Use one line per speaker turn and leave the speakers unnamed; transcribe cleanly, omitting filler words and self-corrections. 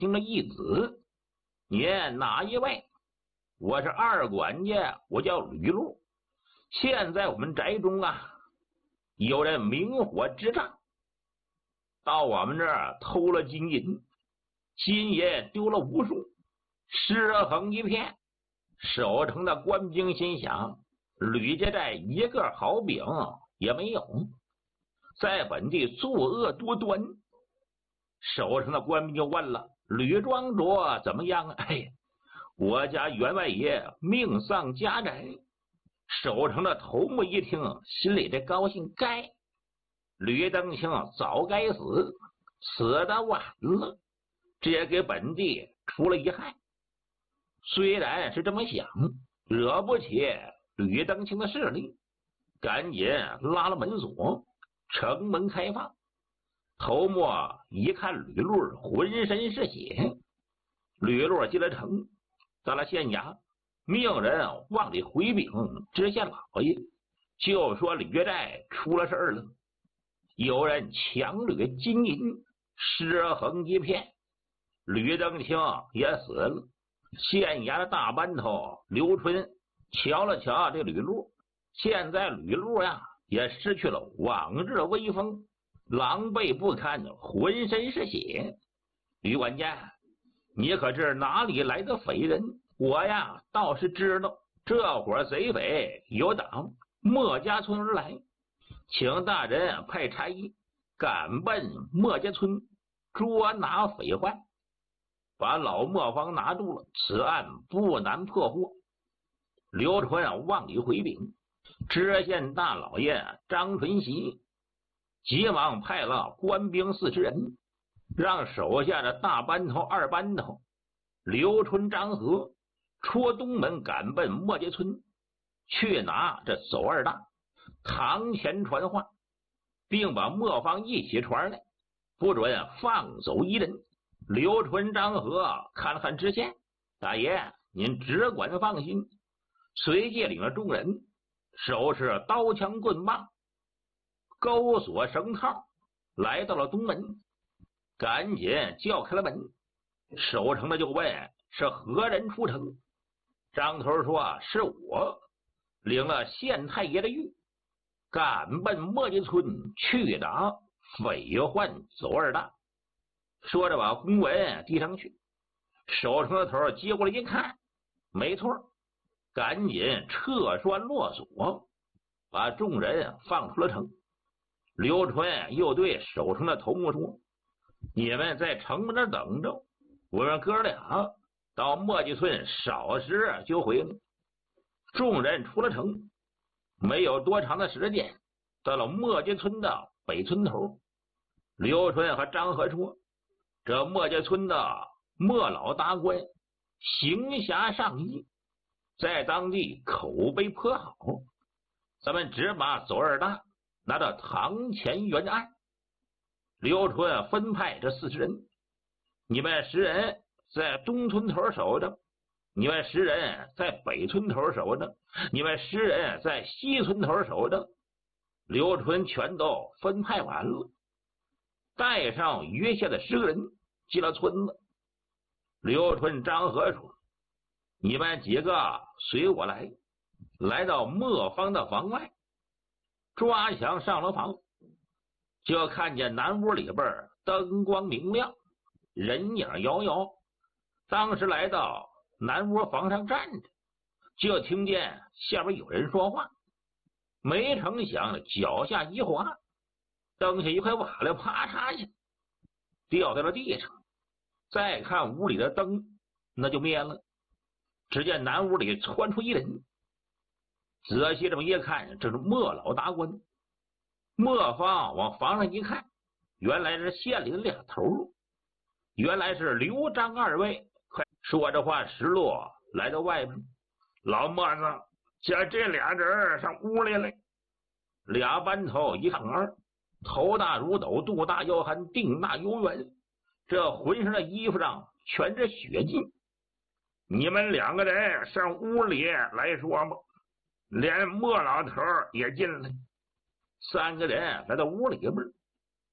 听了一子，您哪一位？我是二管家，我叫吕禄。现在我们宅中有人明火执仗，到我们这儿偷了金银，金银丢了无数，尸横一片。守城的官兵心想，吕家寨一个好饼也没有，在本地作恶多端。守城的官兵就问了，吕庄主怎么样？我家员外爷命丧家宅。守城的头目一听，心里这高兴，吕登清早该死，死得晚了，这也给本地出了一害。虽然是这么想，惹不起吕登清的势力，赶紧拉了门锁，城门开放。头目一看吕禄浑身是血，吕禄进了城，到了县衙，命人往里回禀知县老爷，就说吕家寨出了事了，有人强掠金银，尸横一片，吕登清也死了。县衙的大班头刘春瞧了瞧这吕禄，现在吕禄也失去了往日的威风，狼狈不堪，浑身是血。吕管家，你可知哪里来的匪人？我倒是知道，这伙贼匪有党莫家村而来，请大人派差役赶奔莫家村，捉拿匪患，把老磨坊拿住了，此案不难破获。刘纯往里回禀，知县大老爷张纯喜急忙派了官兵40人，让手下的大班头、二班头刘春、张和出东门赶奔莫家村，去拿这走二大堂前传话，并把磨坊一起传来，不准放走一人。刘纯、张和看了看知县大爷，您只管放心。随即领了众人，手持刀枪棍棒，钩索绳套，来到了东门，赶紧叫开了门。守城的就问是何人出城。张头说是我，领了县太爷的谕，赶奔莫家村去打匪患走二大。说着把公文递上去，守城的头接过来一看，没错，赶紧撤栓落锁，把众人放出了城。刘纯又对守城的头目说，你们在城门那等着，我们哥俩到莫家村少时就回来。众人出了城，没有多长的时间，到了莫家村的北村头。刘纯和张和说，这莫家村的莫老大官行侠仗义，在当地口碑颇好，咱们只把走二大拿到堂前原案。刘纯分派这40人，你们10人在东村头守着，你们10人在北村头守着，你们10人在西村头守着。刘纯全都分派完了，带上余下的10个人进了村子。刘纯、张和说，你们几个随我来，来到磨坊的房外，抓墙上了房，就看见南屋里边灯光明亮，人影摇摇。当时来到南屋房上站着，就听见下边有人说话，没成想脚下一滑，蹬下一块瓦料，啪嚓一下掉在了地上。再看屋里的灯，那就灭了。只见南屋里窜出一人，仔细这么一看，这是莫老大官。磨坊往房上一看，原来是县里的2头，原来是刘张2位。快说着话，石落来到外边，老磨子叫这俩人上屋里来。俩班头一看儿，头大如斗，肚大腰寒，腚大有圆，这浑身的衣服上全是血迹。你们2个人上屋里来说吧。连莫老头也进来，3个人来到屋里边，